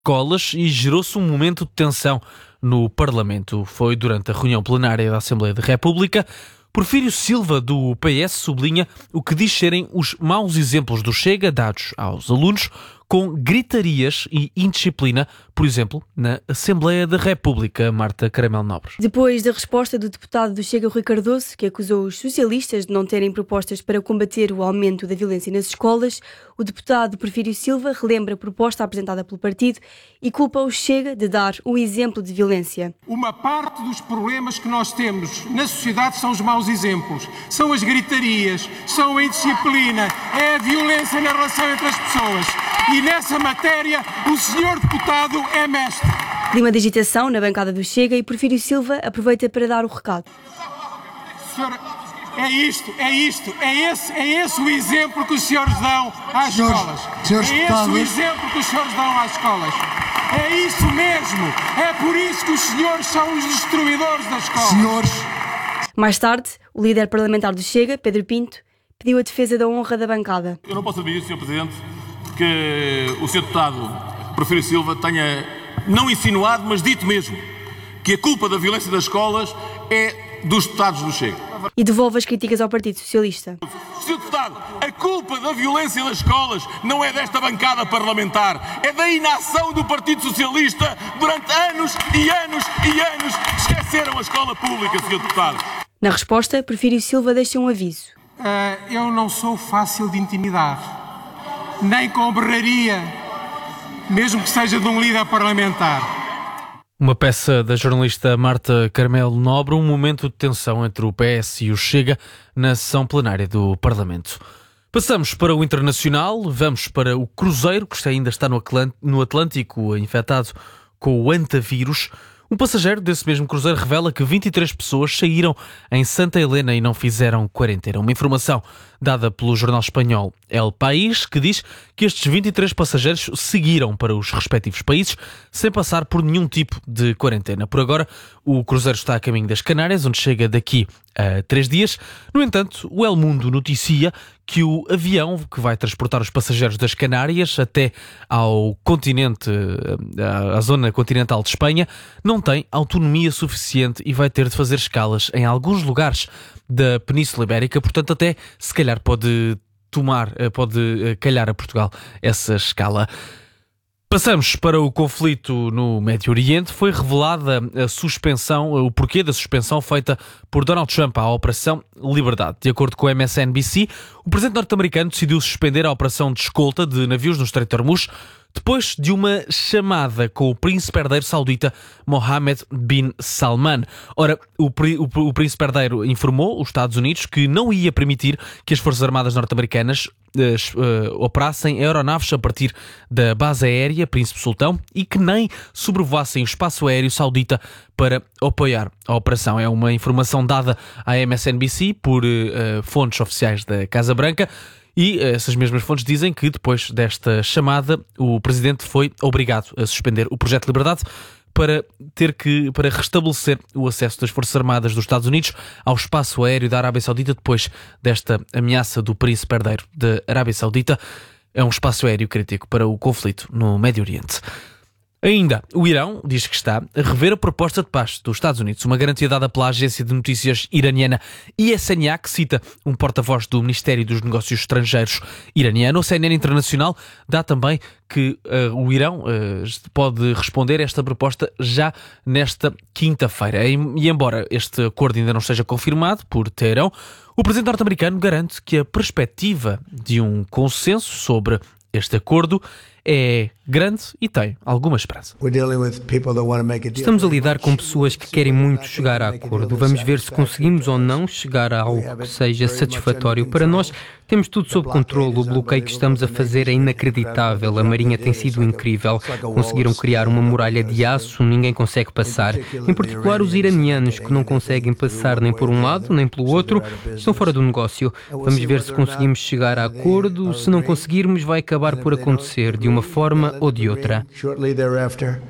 escolas e gerou-se um momento de tensão no Parlamento. Foi durante a reunião plenária da Assembleia da República. Porfírio Silva, do PS, sublinha o que diz serem os maus exemplos do Chega dados aos alunos com gritarias e indisciplina, por exemplo, na Assembleia da República. Marta Caramelo Nobre. Depois da resposta do deputado do Chega, Rui Cardoso, que acusou os socialistas de não terem propostas para combater o aumento da violência nas escolas, o deputado Porfírio Silva relembra a proposta apresentada pelo partido e culpa o Chega de dar um exemplo de violência. Uma parte dos problemas que nós temos na sociedade são os maus exemplos, são as gritarias, são a indisciplina, é a violência na relação entre as pessoas. E nessa matéria o senhor deputado é mestre. Clima de agitação na bancada do Chega e Porfírio Silva aproveita para dar o recado. Senhor, é esse o exemplo que os senhores dão às escolas. É esse o exemplo que os senhores dão às escolas. É isso mesmo. É por isso que os senhores são os destruidores das escolas. Mais tarde, o líder parlamentar do Chega, Pedro Pinto, pediu a defesa da honra da bancada. Eu não posso admitir, Sr. Presidente, que o Sr. Deputado Porfírio Silva tenha não insinuado, mas dito mesmo, que a culpa da violência das escolas é dos deputados do Chega. E devolve as críticas ao Partido Socialista. Sr. Deputado, a culpa da violência das escolas não é desta bancada parlamentar, é da inação do Partido Socialista durante anos e anos e anos. Esqueceram a escola pública, Sr. Deputado. Na resposta, Porfírio Silva deixa um aviso. Eu não sou fácil de intimidar. Nem com berraria, mesmo que seja de um líder parlamentar. Uma peça da jornalista Marta Caramelo Nobre, um momento de tensão entre o PS e o Chega na sessão plenária do Parlamento. Passamos para o internacional, vamos para o Cruzeiro, que ainda está no Atlântico, infectado com o antavírus. Um passageiro desse mesmo cruzeiro revela que 23 pessoas saíram em Santa Helena e não fizeram quarentena. Uma informação dada pelo jornal espanhol El País, que diz que estes 23 passageiros seguiram para os respectivos países sem passar por nenhum tipo de quarentena. Por agora, o cruzeiro está a caminho das Canárias, onde chega daqui a 3 dias. No entanto, o El Mundo noticia que o avião que vai transportar os passageiros das Canárias até ao continente, à zona continental de Espanha, não tem autonomia suficiente e vai ter de fazer escalas em alguns lugares da Península Ibérica, portanto até se calhar pode calhar a Portugal essa escala. Passamos para o conflito no Médio Oriente. Foi revelada o porquê da suspensão feita por Donald Trump à Operação Liberdade. De acordo com a MSNBC, o presidente norte-americano decidiu suspender a operação de escolta de navios no Estreito de Hormuz depois de uma chamada com o príncipe herdeiro saudita Mohammed bin Salman. Ora, o príncipe herdeiro informou os Estados Unidos que não ia permitir que as Forças Armadas norte-americanas operassem aeronaves a partir da base aérea Príncipe Sultão e que nem sobrevoassem o espaço aéreo saudita para apoiar a operação. É uma informação dada à MSNBC por fontes oficiais da Casa Branca. E essas mesmas fontes dizem que depois desta chamada o presidente foi obrigado a suspender o Projeto Liberdade para restabelecer o acesso das Forças Armadas dos Estados Unidos ao espaço aéreo da Arábia Saudita depois desta ameaça do príncipe herdeiro da Arábia Saudita. É um espaço aéreo crítico para o conflito no Médio Oriente. Ainda, o Irão diz que está a rever a proposta de paz dos Estados Unidos, uma garantia dada pela agência de notícias iraniana ISNA, que cita um porta-voz do Ministério dos Negócios Estrangeiros iraniano. O CNN Internacional dá também que o Irão pode responder a esta proposta já nesta quinta-feira. E embora este acordo ainda não esteja confirmado por Teherão, o presidente norte-americano garante que a perspectiva de um consenso sobre este acordo é grande e tem alguma esperança. Estamos a lidar com pessoas que querem muito chegar a acordo. Vamos ver se conseguimos ou não chegar a algo que seja satisfatório. Para nós, temos tudo sob controle. O bloqueio que estamos a fazer é inacreditável. A Marinha tem sido incrível. Conseguiram criar uma muralha de aço, ninguém consegue passar. Em particular, os iranianos, que não conseguem passar nem por um lado, nem pelo outro, estão fora do negócio. Vamos ver se conseguimos chegar a acordo. Se não conseguirmos, vai acabar por acontecer de uma forma ou de outra.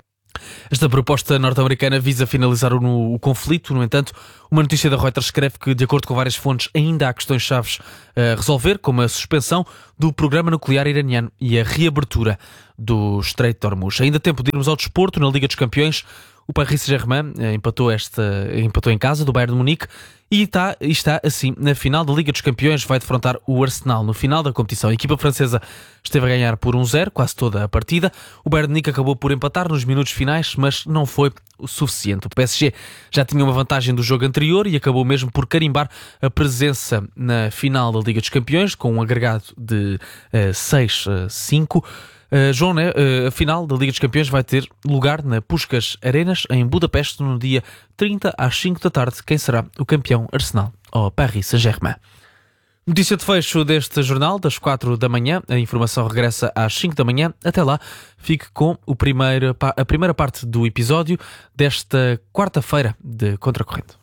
Esta proposta norte-americana visa finalizar o conflito. No entanto, uma notícia da Reuters escreve que, de acordo com várias fontes, ainda há questões chaves a resolver, como a suspensão do programa nuclear iraniano e a reabertura do Estreito de Hormuz. Ainda há tempo de irmos ao desporto. Na Liga dos Campeões, o Paris Saint-Germain empatou em casa do Bayern de Munique e está assim na final da Liga dos Campeões. Vai defrontar o Arsenal no final da competição. A equipa francesa esteve a ganhar por 1-0 quase toda a partida. O Bayern de Munique acabou por empatar nos minutos finais, mas não foi o suficiente. O PSG já tinha uma vantagem do jogo anterior e acabou mesmo por carimbar a presença na final da Liga dos Campeões com um agregado de 6-5. João, a final da Liga dos Campeões vai ter lugar na Puskás Arenas, em Budapeste, no dia 30 às 5 da tarde. Quem será o campeão? Arsenal ou Paris Saint-Germain? Notícia de fecho deste jornal, das 4 da manhã. A informação regressa às 5 da manhã. Até lá, fique com a primeira parte do episódio desta quarta-feira de Contracorrente.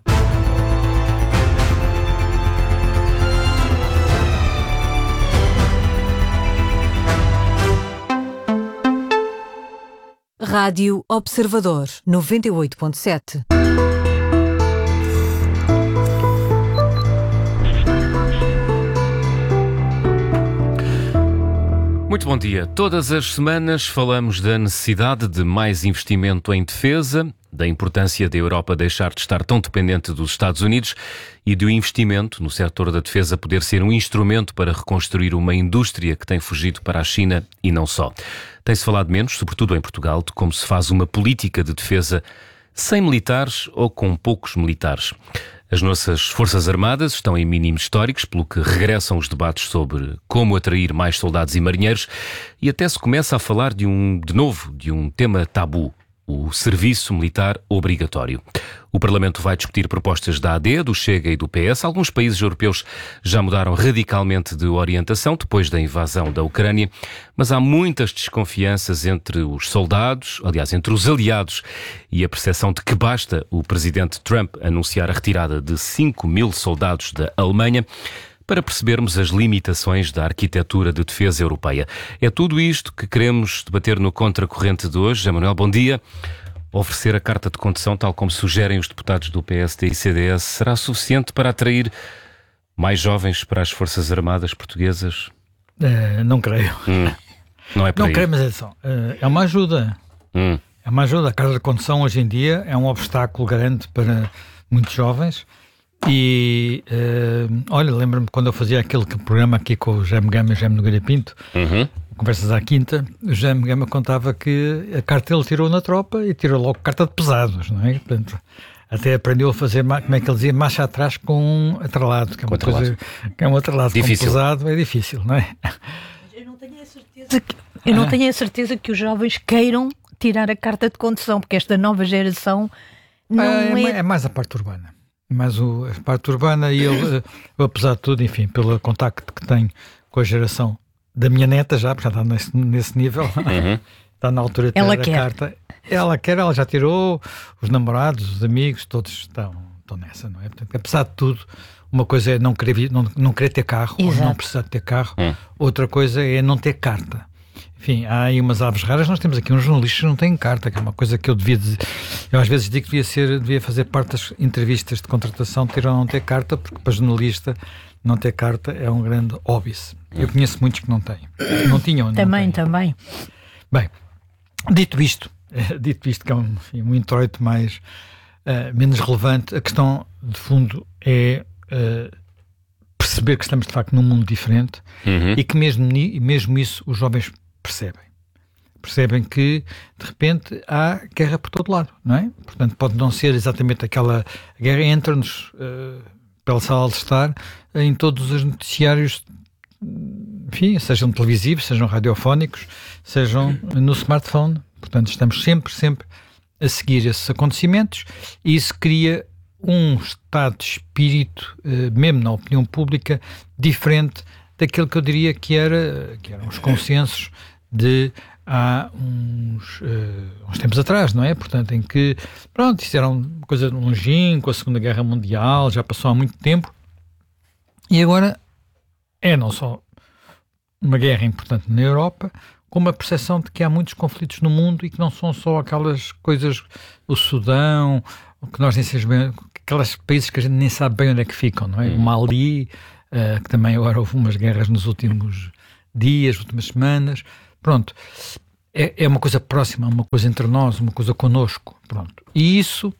Rádio Observador 98.7. Muito bom dia. Todas as semanas falamos da necessidade de mais investimento em defesa, da importância da Europa deixar de estar tão dependente dos Estados Unidos e do investimento no setor da defesa poder ser um instrumento para reconstruir uma indústria que tem fugido para a China e não só. Tem-se falado menos, sobretudo em Portugal, de como se faz uma política de defesa sem militares ou com poucos militares. As nossas Forças Armadas estão em mínimos históricos, pelo que regressam os debates sobre como atrair mais soldados e marinheiros e até se começa a falar de um tema tabu, o serviço militar obrigatório. O Parlamento vai discutir propostas da AD, do Chega e do PS. Alguns países europeus já mudaram radicalmente de orientação depois da invasão da Ucrânia, mas há muitas desconfianças entre os soldados, aliás, entre os aliados, e a percepção de que basta o presidente Trump anunciar a retirada de 5.000 soldados da Alemanha para percebermos as limitações da arquitetura de defesa europeia. É tudo isto que queremos debater no Contracorrente de hoje. José Manuel, bom dia. Oferecer a carta de condução, tal como sugerem os deputados do PSD e CDS, será suficiente para atrair mais jovens para as Forças Armadas portuguesas? Não creio. Não é por aí. Não creio, mas é uma ajuda. É uma ajuda. A carta de condução hoje em dia é um obstáculo grande para muitos jovens. E olha, lembro-me quando eu fazia aquele programa aqui com o Jaime Gama e o Jaime Nogueira Pinto, Conversas à Quinta, o Jaime Gama contava que a carta ele tirou na tropa e tirou logo carta de pesados, não é? Portanto, até aprendeu a fazer, como é que ele dizia, marcha atrás com um atrelado, que é uma coisa, que é um atrelado difícil. Com pesado, é difícil, não é? Eu não tenho a certeza que os jovens queiram tirar a carta de condução, porque esta nova geração não é mais a parte urbana. Mais a parte urbana e ele, apesar de tudo, enfim, pelo contacto que tenho com a geração da minha neta já, porque já está nesse nível, está na altura de tirar a carta. Ela já tirou, os namorados, os amigos, todos estão nessa, não é? Portanto, apesar de tudo, uma coisa é não querer ter carro, ou não precisar de ter carro, outra coisa é não ter carta. Enfim, há aí umas aves raras. Nós temos aqui uns jornalistas que não têm carta, que é uma coisa que eu devia dizer. Eu às vezes digo que devia fazer parte das entrevistas de contratação, ter ou não ter carta, porque para jornalista não ter carta é um grande óbice. Eu conheço muitos que não têm. Não tinham. Também. Bem, dito isto que é um introito menos relevante, a questão de fundo é perceber que estamos de facto num mundo diferente e que mesmo isso os jovens percebem que de repente há guerra por todo lado, não é? Portanto, pode não ser exatamente aquela guerra, entra-nos pela sala de estar em todos os noticiários, enfim, sejam televisivos, sejam radiofónicos, sejam no smartphone. Portanto, estamos sempre a seguir esses acontecimentos e isso cria um estado de espírito, mesmo na opinião pública, diferente daquele que eu diria que eram os consensos de há uns tempos atrás, não é? Portanto, em que, pronto, isso era uma coisa longínqua, a Segunda Guerra Mundial, já passou há muito tempo, e agora é não só uma guerra importante na Europa, com uma percepção de que há muitos conflitos no mundo e que não são só aquelas coisas, o Sudão, que nós nem sabemos bem, aqueles países que a gente nem sabe bem onde é que ficam, não é? O Mali, que também agora houve umas guerras nos últimos dias, últimas semanas. Pronto, é uma coisa próxima, uma coisa entre nós, uma coisa connosco. Pronto. E isso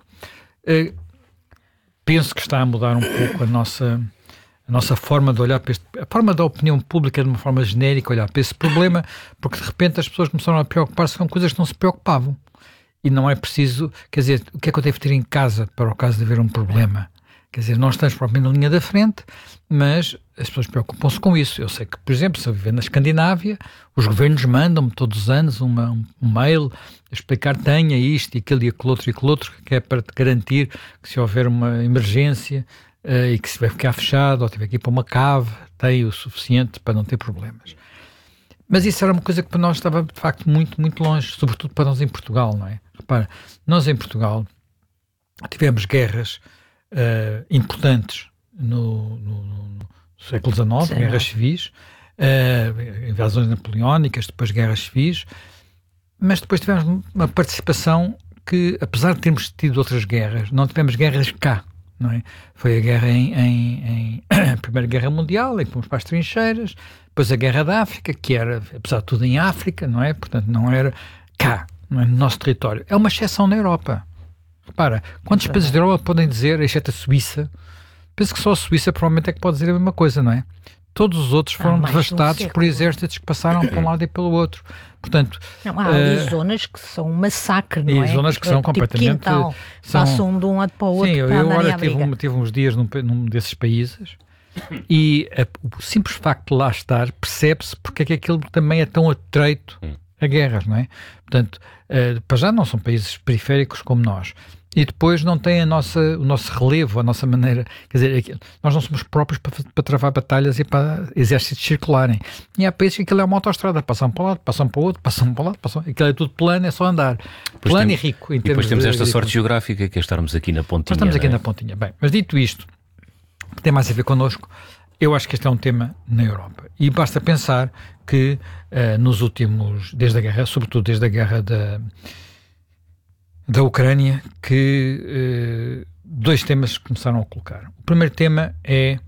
penso que está a mudar um pouco a nossa forma de olhar para a forma da opinião pública de uma forma genérica, olhar para esse problema, porque de repente as pessoas começaram a preocupar-se com coisas que não se preocupavam. E não é preciso, quer dizer, o que é que eu devo ter em casa para o caso de haver um problema? Quer dizer, nós estamos propriamente na linha da frente, mas as pessoas preocupam-se com isso. Eu sei que, por exemplo, se eu viver na Escandinávia, os governos mandam-me todos os anos um mail a explicar tenha isto e aquilo e aquele outro, que é para te garantir que se houver uma emergência e que se vai ficar fechado ou tiver que ir para uma cave, tem o suficiente para não ter problemas. Mas isso era uma coisa que para nós estava, de facto, muito, muito longe, sobretudo para nós em Portugal, não é? Repara, nós em Portugal tivemos guerras importantes no século XIX, guerras civis, invasões napoleónicas, depois guerras civis, mas depois tivemos uma participação que, apesar de termos tido outras guerras, não tivemos guerras cá, não é? Foi a guerra a Primeira Guerra Mundial, em que fomos para as trincheiras, depois a Guerra da África, que era, apesar de tudo, em África, não é? Portanto, não era cá, não é no nosso território. É uma exceção na Europa. Repara, quantos países da Europa podem dizer, exceto a Suíça? Penso que só a Suíça provavelmente é que pode dizer a mesma coisa, não é? Todos os outros foram devastados por exércitos que passaram para um lado e pelo outro. Portanto, há ali zonas que são um massacre, não é? E zonas que são completamente... Quintal, passam de um lado para o outro. Sim, eu agora tive uns dias num desses países e o simples facto de lá estar percebe-se porque é que aquilo também é tão atreito a guerras, não é? Portanto, para já não são países periféricos como nós. E depois não tem o nosso relevo, a nossa maneira, quer dizer, nós não somos próprios para travar batalhas e para exércitos circularem. E há países que aquilo é uma autoestrada, passam para um lado, passam para o outro, passam para o lado, aquilo é tudo plano, é só andar. Plano e rico. E depois temos esta sorte geográfica que é estarmos aqui na pontinha. Nós estamos aqui na pontinha. Bem, mas dito isto, que tem mais a ver connosco, eu acho que este é um tema na Europa. E basta pensar que nos últimos, desde a guerra, sobretudo desde a guerra da Ucrânia, que dois temas começaram a colocar. O primeiro tema é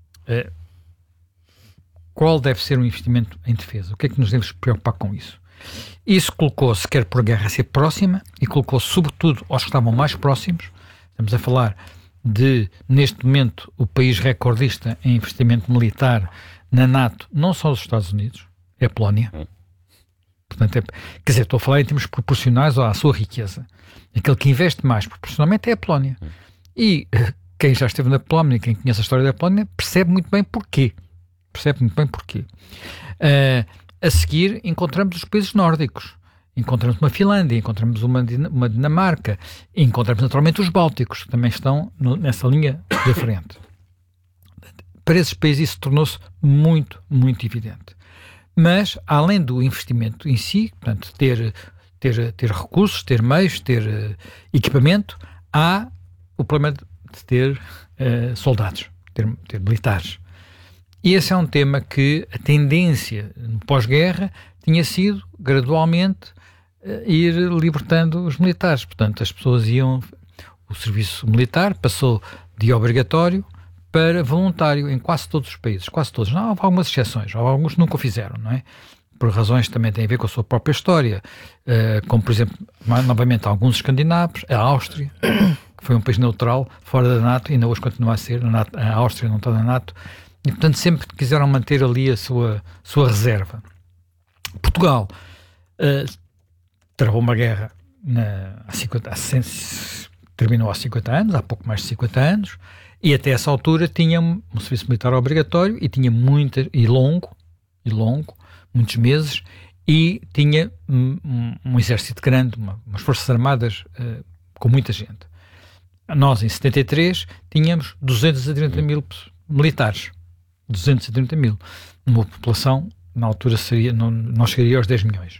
qual deve ser o investimento em defesa? O que é que nos devemos preocupar com isso? Isso colocou-se, quer por a guerra ser próxima, e colocou-se sobretudo aos que estavam mais próximos. Estamos a falar de, neste momento, o país recordista em investimento militar na NATO, não só os Estados Unidos, é a Polónia. Portanto, quer dizer, estou a falar em termos proporcionais à sua riqueza. Aquele que investe mais proporcionalmente é a Polónia. E quem já esteve na Polónia, quem conhece a história da Polónia, percebe muito bem porquê. A seguir, encontramos os países nórdicos. Encontramos uma Finlândia, encontramos uma Dinamarca, encontramos naturalmente os Bálticos, que também estão nessa linha da frente. Para esses países isso tornou-se muito, muito evidente. Mas, além do investimento em si, portanto, ter recursos, ter meios, ter equipamento, há o problema de ter soldados, ter militares. E esse é um tema que a tendência no pós-guerra tinha sido, gradualmente, ir libertando os militares. Portanto, as pessoas o serviço militar passou de obrigatório para voluntário em quase todos os países, quase todos. Não, há algumas exceções, há alguns que nunca o fizeram, não é? Por razões que também têm a ver com a sua própria história, como, por exemplo, novamente, alguns escandinavos, a Áustria, que foi um país neutral, fora da NATO, e ainda hoje continua a ser, a Áustria não está na NATO, e, portanto, sempre quiseram manter ali a sua reserva. Portugal travou uma guerra terminou há 50 anos, há pouco mais de 50 anos, e até essa altura tinha um serviço militar obrigatório e tinha longo, muitos meses, e tinha um exército grande, umas forças armadas com muita gente. Nós, em 73, tínhamos 230 mil militares. 230 mil. Uma população, na altura, não chegaria aos 10 milhões.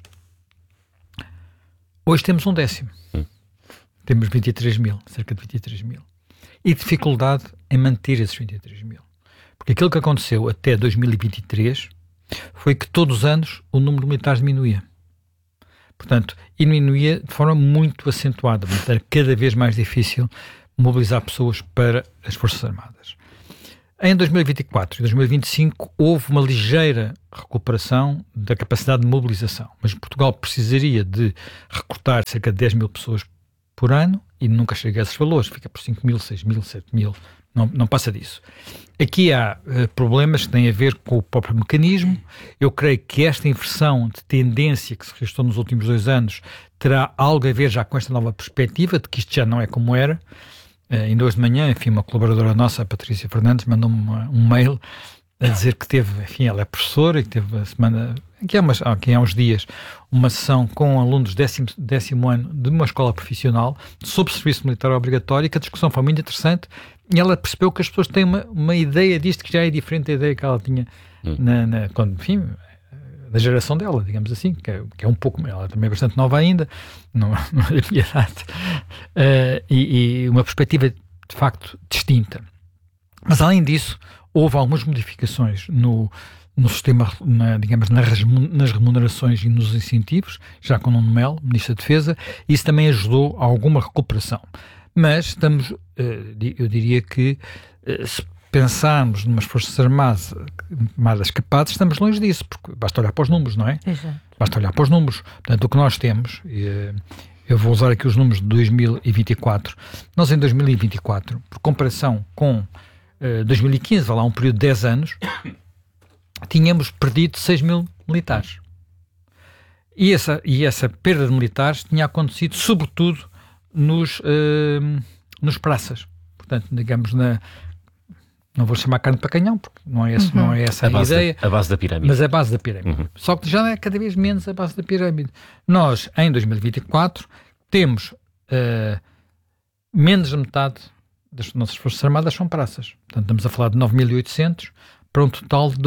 Hoje temos um décimo. Temos 23 mil, cerca de 23 mil. E dificuldade em manter esses 23 mil. Porque aquilo que aconteceu até 2023 foi que todos os anos o número de militares diminuía. Portanto, e diminuía de forma muito acentuada. Era cada vez mais difícil mobilizar pessoas para as Forças Armadas. Em 2024 e 2025 houve uma ligeira recuperação da capacidade de mobilização, mas Portugal precisaria de recrutar cerca de 10 mil pessoas por ano e nunca chega a esses valores, fica por 5 mil, 6 mil, 7 mil, não passa disso. Aqui há problemas que têm a ver com o próprio mecanismo. Eu creio que esta inversão de tendência que se registrou nos últimos 2 anos terá algo a ver já com esta nova perspectiva de que isto já não é como era. Ainda hoje de manhã, enfim, uma colaboradora nossa, a Patrícia Fernandes, mandou-me um mail a dizer que teve, enfim, ela é professora e que teve a semana, aqui há uns dias, uma sessão com alunos décimo ano de uma escola profissional sobre serviço militar obrigatório, que a discussão foi muito interessante e ela percebeu que as pessoas têm uma ideia disto que já é diferente da ideia que ela tinha quando, enfim, da geração dela, digamos assim, que é um pouco, ela também é bastante nova ainda, não é da minha idade, e uma perspectiva de facto distinta. Mas além disso, houve algumas modificações no sistema, digamos, nas remunerações e nos incentivos, já com o Nuno Melo, Ministro da Defesa, e isso também ajudou a alguma recuperação. Mas estamos, eu diria que se pensarmos numas Forças Armadas capazes, estamos longe disso, porque basta olhar para os números, não é? Exato. Basta olhar para os números. Portanto, o que nós temos, eu vou usar aqui os números de 2024, nós em 2024, por comparação com 2015, vai lá um período de 10 anos, tínhamos perdido 6 mil militares. E essa perda de militares tinha acontecido sobretudo nos praças. Portanto, digamos, não vou chamar carne para canhão, porque não é essa a ideia. A base da pirâmide. Mas é a base da pirâmide. Uhum. Só que já é cada vez menos a base da pirâmide. Nós, em 2024, temos menos de metade das nossas Forças Armadas são praças. Portanto, estamos a falar de 9.800 para um total de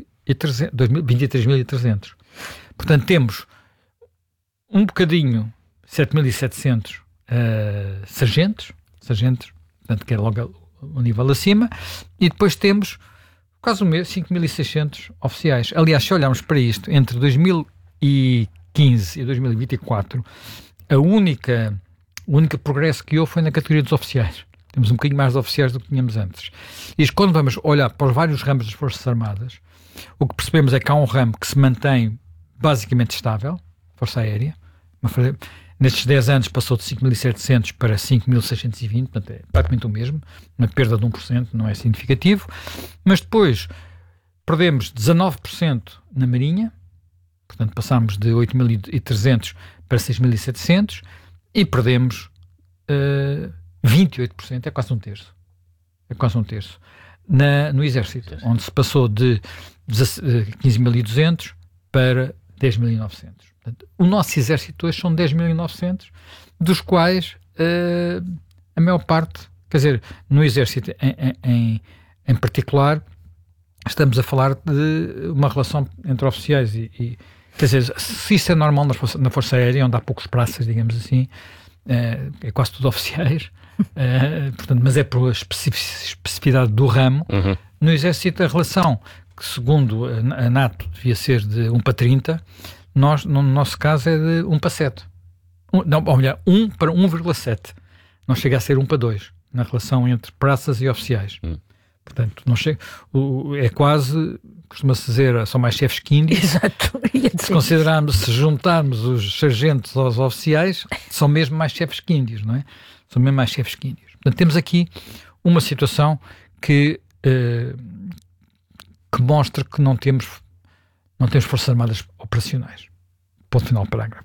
23.300. Portanto, temos um bocadinho, 7.700 sargentos, portanto, que é logo o nível acima, e depois temos quase 5.600 oficiais. Aliás, se olharmos para isto, entre 2015 e 2024, o único progresso que houve foi na categoria dos oficiais. Temos um bocadinho mais de oficiais do que tínhamos antes. E quando vamos olhar para os vários ramos das Forças Armadas, o que percebemos é que há um ramo que se mantém basicamente estável, Força Aérea. Nestes 10 anos passou de 5.700 para 5.620, portanto é praticamente o mesmo, uma perda de 1%, não é significativo. Mas depois perdemos 19% na Marinha, portanto passámos de 8.300 para 6.700 e perdemos 28%, é quase um terço. No Exército, onde se passou de 15.200 para 10.900. Portanto, o nosso Exército hoje são 10.900, dos quais a maior parte, quer dizer, no Exército em particular, estamos a falar de uma relação entre oficiais e quer dizer, se isso é normal na Força Aérea, onde há poucos praças, digamos assim, é quase tudo oficiais, portanto, mas é por especificidade do ramo. Uhum. No Exército, a relação, que segundo a NATO devia ser de 1 para 30, no nosso caso é de 1 para 7. Ou melhor, 1 para 1,7. Não chega a ser 1 para 2, na relação entre praças e oficiais. Portanto, não chega, é quase, costuma-se dizer, são mais chefes que índios. Exato. Se juntarmos os sargentos aos oficiais, são mesmo mais chefes que índios, não é? São mesmo mais chefes que índios. Portanto, temos aqui uma situação que mostra que não temos Forças Armadas operacionais. Ponto final do parágrafo.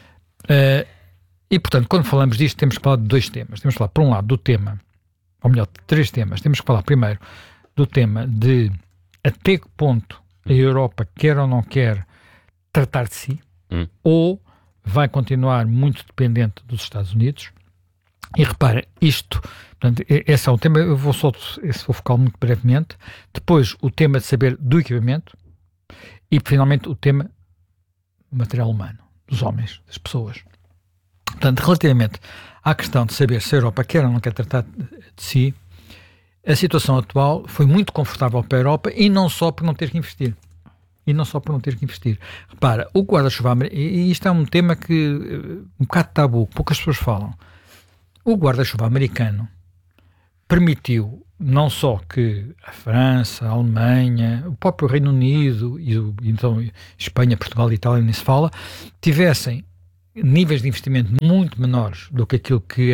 E, portanto, quando falamos disto, temos que falar de 2 temas. Temos que falar, por um lado, do tema, ou melhor, de 3 temas. Temos que falar, primeiro, do tema de até que ponto a Europa quer ou não quer tratar de si, ou vai continuar muito dependente dos Estados Unidos. E repara, isto, portanto, esse é um tema, eu vou focar muito brevemente. Depois, o tema de saber do equipamento. E, finalmente, o tema material humano, dos homens, das pessoas. Portanto, relativamente à questão de saber se a Europa quer ou não quer tratar de si, a situação atual foi muito confortável para a Europa e não só por não ter que investir. e não só por não ter que investir. Repara, o guarda-chuva americano, e isto é um tema que um bocado tabu, poucas pessoas falam. O guarda-chuva americano permitiu não só que a França, a Alemanha, o próprio Reino Unido e então Espanha, Portugal e Itália, nem se fala, tivessem níveis de investimento muito menores do que aquilo que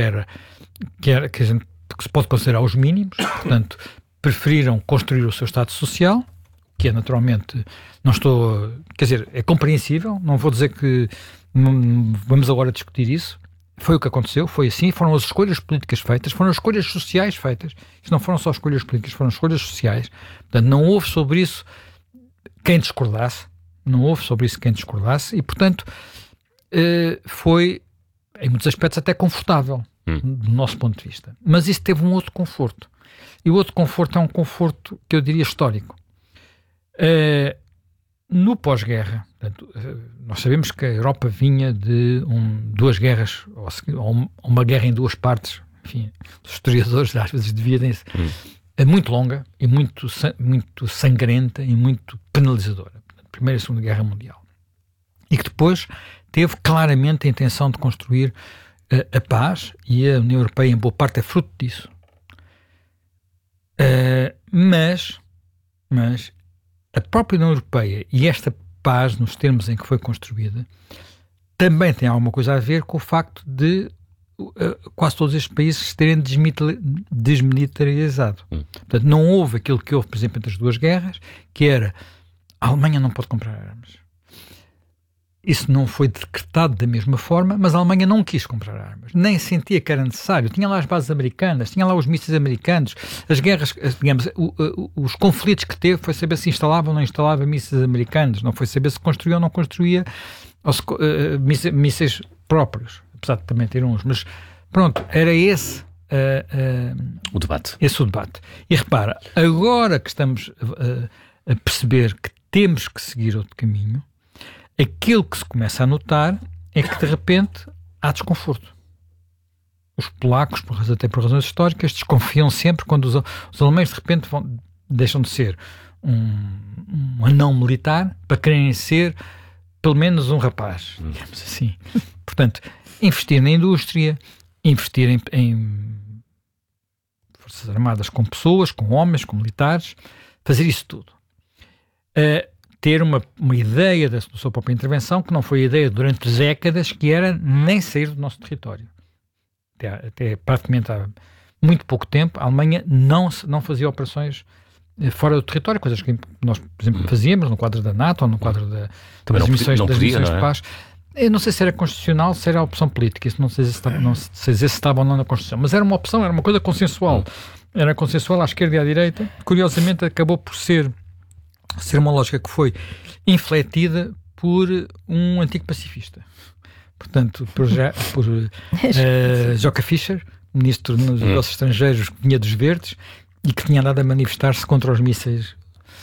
se pode considerar os mínimos. Portanto, preferiram construir o seu Estado Social, que é naturalmente, é compreensível, não vou dizer que vamos agora discutir isso. Foi o que aconteceu, foi assim, foram as escolhas políticas feitas, foram as escolhas sociais feitas. Isto não foram só escolhas políticas, foram escolhas sociais. Portanto, não houve sobre isso quem discordasse, e, portanto, foi, em muitos aspectos, até confortável, do nosso ponto de vista. Mas isso teve um outro conforto. E o outro conforto é um conforto que eu diria histórico. No pós-guerra, portanto, nós sabemos que a Europa vinha de duas guerras, ou uma guerra em duas partes, enfim, os historiadores às vezes dividem-se, muito longa e muito sangrenta e muito penalizadora. Primeira e Segunda Guerra Mundial. E que depois teve claramente a intenção de construir a paz, e a União Europeia em boa parte é fruto disso. Mas a própria União Europeia e esta paz, nos termos em que foi construída, também tem alguma coisa a ver com o facto de quase todos estes países se terem desmilitarizado. Portanto, não houve aquilo que houve, por exemplo, entre as duas guerras, que era a Alemanha não pode comprar armas. Isso não foi decretado da mesma forma, mas a Alemanha não quis comprar armas, nem sentia que era necessário. Tinha lá as bases americanas, tinha lá os mísseis americanos, as guerras, digamos, os conflitos que teve foi saber se instalava ou não instalava mísseis americanos, não foi saber se construía ou não construía mísseis próprios, apesar de também ter uns. Mas pronto, era esse o debate. Esse o debate. E repara, agora que estamos a perceber que temos que seguir outro caminho, aquilo que se começa a notar é que, de repente, há desconforto. Os polacos, até por razões históricas, desconfiam sempre quando os alemães, de repente, deixam de ser um anão militar para quererem ser, pelo menos, um rapaz, digamos assim. Portanto, investir na indústria, investir em forças armadas com pessoas, com homens, com militares, fazer isso tudo. Ter uma ideia da sua própria intervenção, que não foi a ideia durante décadas, que era nem sair do nosso território. Até praticamente há muito pouco tempo, a Alemanha não fazia operações fora do território, coisas que nós, por exemplo, fazíamos no quadro da NATO ou no quadro das missões de paz. Eu não sei se era constitucional, se era a opção política, isso não sei se estava ou não na Constituição, mas era uma opção, era uma coisa consensual. Era consensual à esquerda e à direita. Curiosamente, acabou por ser uma lógica que foi infletida por um antigo pacifista. Portanto, por Joca Fischer, ministro dos negócios estrangeiros, que vinha dos Verdes e que tinha andado a manifestar-se contra os mísseis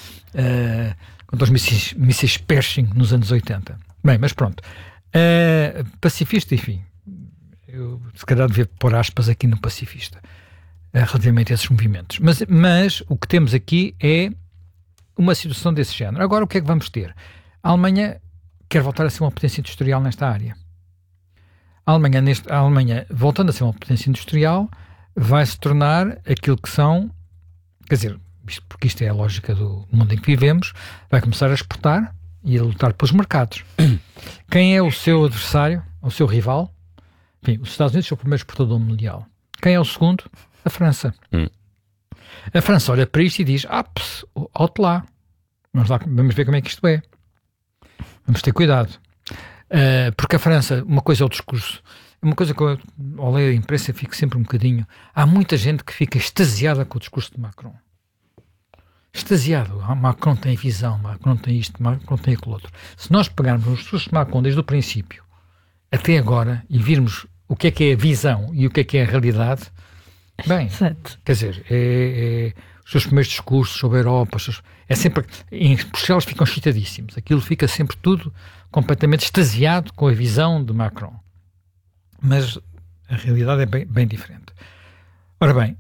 Pershing nos anos 80. Bem, mas pronto. Pacifista, enfim, eu se calhar devia pôr aspas aqui no pacifista relativamente a esses movimentos. Mas o que temos aqui é uma situação desse género. Agora, o que é que vamos ter? A Alemanha quer voltar a ser uma potência industrial nesta área. A Alemanha, voltando a ser uma potência industrial, vai se tornar aquilo que são, quer dizer, porque isto é a lógica do mundo em que vivemos, vai começar a exportar e a lutar pelos mercados. Quem é o seu adversário, o seu rival? Enfim, os Estados Unidos são o primeiro exportador mundial. Quem é o segundo? A França. A França olha para isto e diz, alto lá. Vamos ver como é que isto é. Vamos ter cuidado. Porque a França, uma coisa é o discurso. Uma coisa que eu, ao ler a imprensa, fico sempre um bocadinho... Há muita gente que fica extasiada com o discurso de Macron. Extasiado. Macron tem visão, Macron tem isto, Macron tem aquilo outro. Se nós pegarmos o discurso de Macron desde o princípio até agora e virmos o que é a visão e o que é a realidade... Bem, quer dizer, os seus primeiros discursos sobre a Europa, é sempre, em Bruxelas ficam excitadíssimos, aquilo fica sempre tudo completamente extasiado com a visão de Macron. Mas a realidade é bem diferente. Ora bem,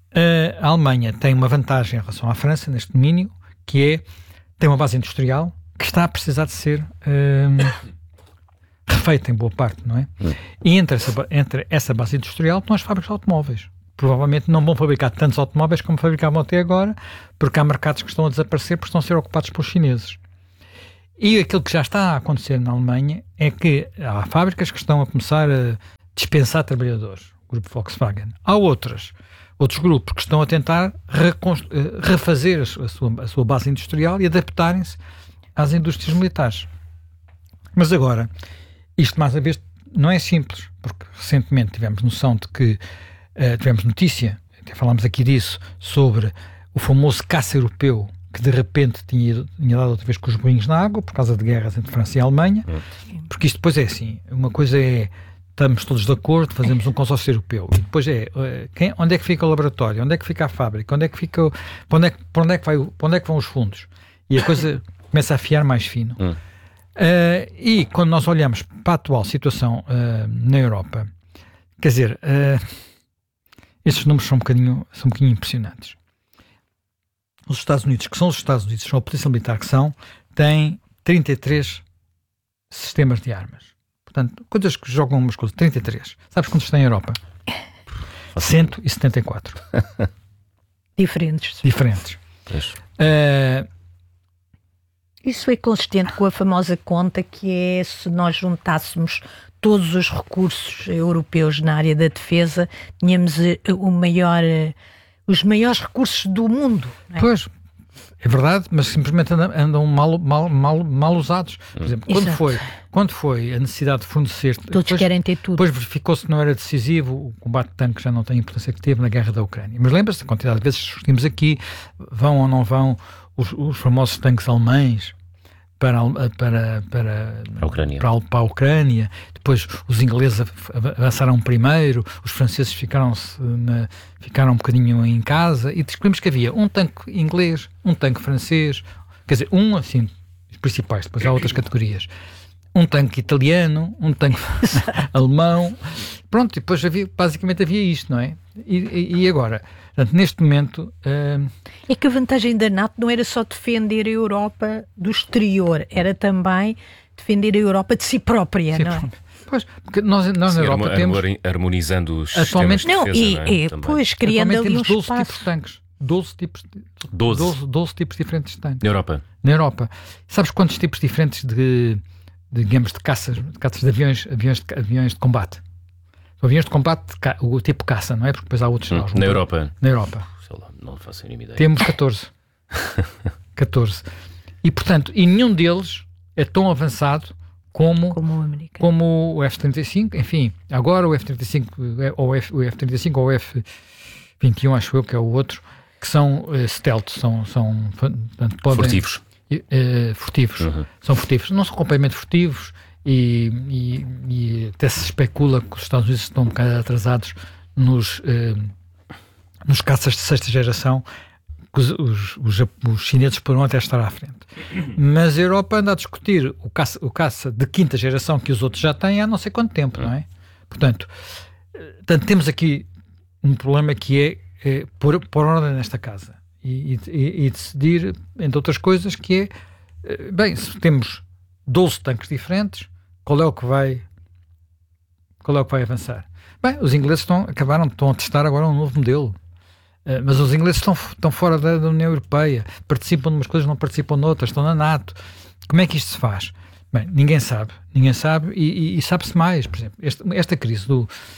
a Alemanha tem uma vantagem em relação à França neste domínio, que é, tem uma base industrial, que está a precisar de ser refeita em boa parte, não é? E entre essa base industrial estão as fábricas de automóveis. Provavelmente não vão fabricar tantos automóveis como fabricavam até agora, porque há mercados que estão a desaparecer porque estão a ser ocupados pelos chineses. E aquilo que já está a acontecer na Alemanha é que há fábricas que estão a começar a dispensar trabalhadores, o grupo Volkswagen. Há outros grupos que estão a tentar refazer a sua base industrial e adaptarem-se às indústrias militares. Mas agora, isto mais uma vez não é simples, porque recentemente tivemos noção de que tivemos notícia, até falámos aqui disso, sobre o famoso caça europeu que de repente tinha dado outra vez com os boinhos na água por causa de guerras entre França e Alemanha, porque isto depois é assim, uma coisa é estamos todos de acordo, fazemos um consórcio europeu, e depois onde é que fica o laboratório, onde é que fica a fábrica, onde é que fica, para onde é que vão os fundos, e a coisa começa a afiar mais fino. E quando nós olhamos para a atual situação na Europa, quer dizer, estes números são um bocadinho impressionantes. Os Estados Unidos, que são os Estados Unidos, são a potência militar que são, têm 33 sistemas de armas. Portanto, coisas que jogam umas coisas. 33. Sabes quantos têm a Europa? 174. Diferentes. Isso é consistente com a famosa conta que é, se nós juntássemos todos os recursos europeus na área da defesa, tínhamos os maiores recursos do mundo. Não é? Pois, é verdade, mas simplesmente andam mal usados. Por exemplo, quando foi a necessidade de fornecer... Todos querem ter tudo. Depois verificou-se que não era decisivo, o combate de tanques já não tem a importância que teve na guerra da Ucrânia. Mas lembra-se, a quantidade de vezes que discutimos aqui, vão ou não vão os famosos tanques alemães para a Ucrânia. Depois os ingleses avançaram primeiro, os franceses ficaram um bocadinho em casa, e descobrimos que havia um tanque inglês, um tanque francês, quer dizer, assim, os principais, depois há outras categorias, um tanque italiano, um tanque alemão, pronto, e depois basicamente havia isto, não é? E agora, portanto, neste momento... É que a vantagem da NATO não era só defender a Europa do exterior, era também defender a Europa de si própria, não é? Pois, porque nós na Europa temos... Harmonizando os sistemas de defesa, pois, criando ali um espaço. 12 tipos de tanques. 12 tipos diferentes de tanques. Na Europa. Sabes quantos tipos diferentes digamos, de caças de aviões de combate? Aviões de combate, o tipo caça, não é? Porque depois há outros. Na Europa. Sei lá, não faço a mínima ideia. Temos 14. 14. E, portanto, nenhum deles é tão avançado como o F-35. Enfim, agora o F-35 ou o F-35 ou o F-21, acho eu, que é o outro, que são stealth, portanto, furtivos. Furtivos. São furtivos. Não são completamente furtivos. E até se especula que os Estados Unidos estão um bocado atrasados nos caças de sexta geração, que os chineses poderão até estar à frente. Mas a Europa anda a discutir o caça de quinta geração que os outros já têm há não sei quanto tempo, não é? Portanto, temos aqui um problema que é pôr ordem nesta casa e decidir, entre outras coisas, que é, bem, se temos 12 tanques diferentes, qual é o que vai avançar? Bem, os ingleses estão a testar agora um novo modelo, mas os ingleses estão fora da União Europeia, participam de umas coisas, não participam de outras, estão na NATO. Como é que isto se faz? Bem, ninguém sabe e sabe-se mais. Por exemplo, esta crise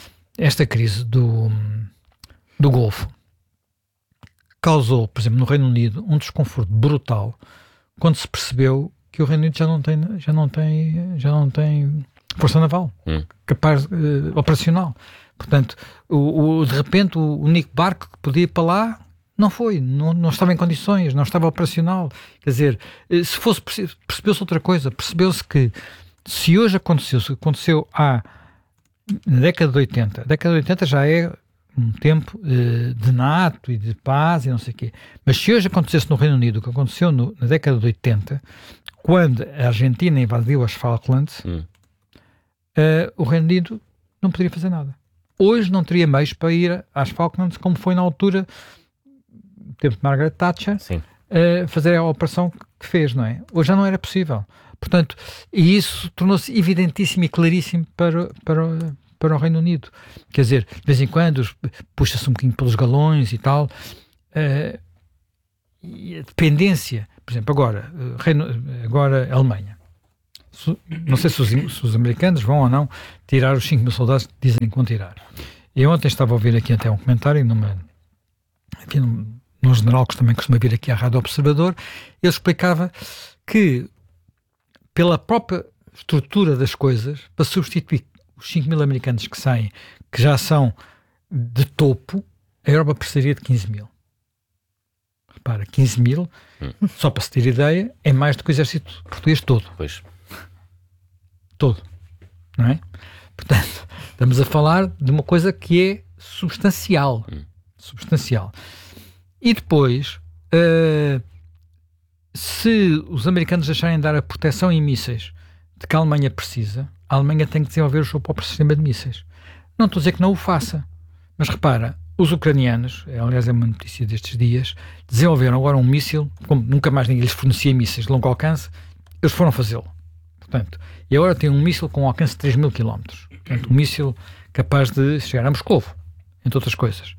do Golfo causou, por exemplo, no Reino Unido, um desconforto brutal quando se percebeu que o Reino Unido já não tem força naval capaz operacional. Portanto, de repente o único barco que podia ir para lá não estava em condições, não estava operacional. Quer dizer, percebeu-se outra coisa. Percebeu-se que se hoje aconteceu na década de 80, a década de 80 já é um tempo de NATO e de paz e não sei o quê. Mas se hoje acontecesse no Reino Unido o que aconteceu na década de 80, quando a Argentina invadiu as Falklands, o Reino Unido não poderia fazer nada. Hoje não teria meios para ir às Falklands, como foi na altura, no tempo de Margaret Thatcher. Sim. fazer a operação que fez, não é? Hoje já não era possível. Portanto, e isso tornou-se evidentíssimo e claríssimo para o Reino Unido. Quer dizer, de vez em quando puxa-se um bocadinho pelos galões e tal. E a dependência, por exemplo, agora a Alemanha. Não sei se os americanos vão ou não tirar os 5 mil soldados que dizem que vão tirar. Eu ontem estava a ouvir aqui até um comentário num general que também costuma vir aqui à Rádio Observador. Ele explicava que pela própria estrutura das coisas, para substituir os 5 mil americanos que saem, que já são de topo, a Europa precisaria de 15 mil. Repara, 15 mil, só para se ter ideia, é mais do que o exército português todo. Pois. Todo. Não é? Portanto, estamos a falar de uma coisa que é substancial. Substancial. E depois, se os americanos deixarem de dar a proteção em mísseis de que a Alemanha precisa, a Alemanha tem que desenvolver o seu próprio sistema de mísseis. Não estou a dizer que não o faça, mas repara, os ucranianos, aliás é uma notícia destes dias, desenvolveram agora um míssil, como nunca mais ninguém lhes fornecia mísseis de longo alcance, eles foram fazê-lo. Portanto, e agora tem um míssil com um alcance de 3 mil km. Portanto, um míssil capaz de chegar a Moscovo, entre outras coisas.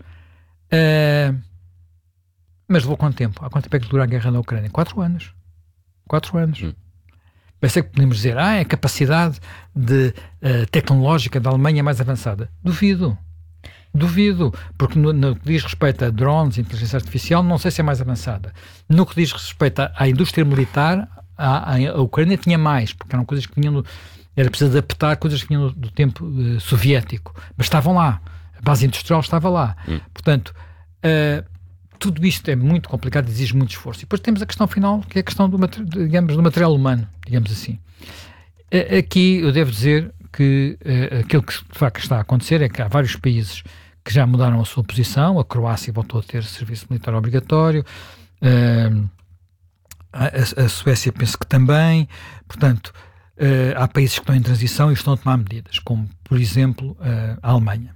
Mas levou quanto tempo? Há quanto tempo é que dura a guerra na Ucrânia? 4 anos. 4 anos. Parece que podemos dizer, a capacidade tecnológica da Alemanha é mais avançada. Duvido, porque no que diz respeito a drones, inteligência artificial, não sei se é mais avançada. No que diz respeito à indústria militar, a Ucrânia tinha mais, porque eram coisas que vinham era preciso adaptar coisas que vinham do tempo soviético, mas estavam lá, a base industrial estava lá. Portanto, tudo isto é muito complicado e exige muito esforço. E depois temos a questão final, que é a questão do material humano, digamos assim. Aqui eu devo dizer que aquilo que de facto está a acontecer é que há vários países que já mudaram a sua posição. A Croácia voltou a ter serviço militar obrigatório, a Suécia penso que também. Portanto, há países que estão em transição e estão a tomar medidas, como por exemplo a Alemanha.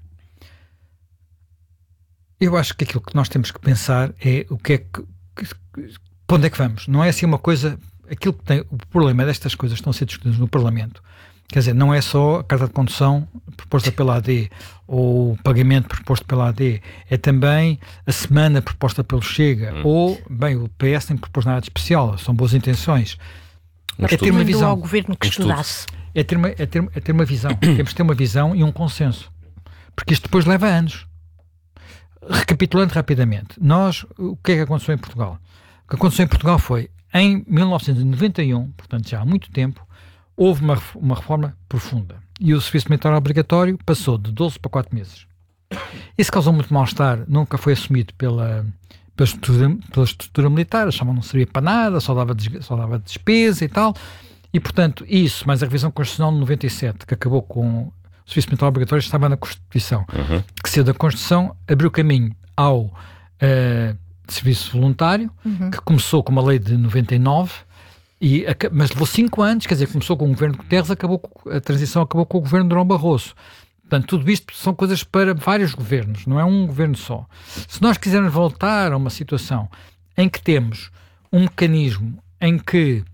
Eu acho que aquilo que nós temos que pensar é o que é para onde é que vamos? Não é assim uma coisa, aquilo que tem, o problema destas coisas que estão a ser discutidas no Parlamento, quer dizer, não é só a carta de condução proposta pela AD ou o pagamento proposto pela AD, é também a semana proposta pelo Chega, ou, bem, o PS nem propôs nada de especial, são boas intenções. É ter uma visão. Ao governo que estudasse. É ter uma visão. Temos que ter uma visão e um consenso. Porque isto depois leva anos. Recapitulando rapidamente, o que é que aconteceu em Portugal? O que aconteceu em Portugal foi, em 1991, portanto já há muito tempo, houve uma reforma profunda. E o serviço militar obrigatório passou de 12 para 4 meses. Isso causou muito mal-estar, nunca foi assumido pela estrutura militar, achavam que não servia para nada, só dava despesa e tal. E, portanto, isso, mais a revisão constitucional de 97, que acabou com o serviço militar obrigatório, estava na Constituição, que saiu da Constituição, abriu caminho ao serviço voluntário, que começou com uma lei de 99, mas levou 5 anos, quer dizer, começou com o governo de Guterres, a transição acabou com o governo de Durão Barroso. Portanto, tudo isto são coisas para vários governos, não é um governo só. Se nós quisermos voltar a uma situação em que temos um mecanismo em que,